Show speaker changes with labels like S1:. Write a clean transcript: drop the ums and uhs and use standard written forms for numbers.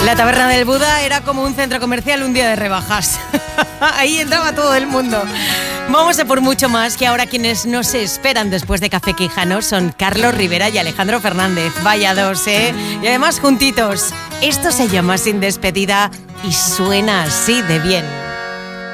S1: La taberna del Buda era como un centro comercial un día de rebajas. Ahí entraba todo el mundo. Vamos a por mucho más, que ahora quienes nos esperan después de Café Quijano son Carlos Rivera y Alejandro Fernández. Vaya dos, ¿eh? Y además juntitos. Esto se llama Sin Despedida y suena así de bien.